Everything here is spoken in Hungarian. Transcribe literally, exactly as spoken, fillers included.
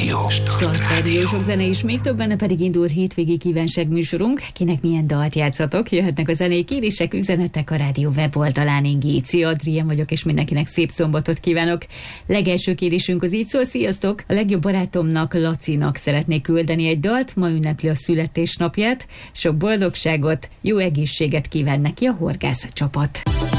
Rádió. Start Rádió, sok zene is, még több benne pedig indult hétvégi kívánság műsorunk. Kinek milyen dalt játszatok? Jöhetnek a zenei kérések, üzenetek a rádió weboldalán. Én Géci Adrien vagyok, és mindenkinek szép szombatot kívánok. Legelső kérésünk az így szól: sziasztok! A legjobb barátomnak, Lacinak szeretnék küldeni egy dalt, ma ünnepli a születésnapját. Sok boldogságot, jó egészséget kíván neki a Horgász csapat.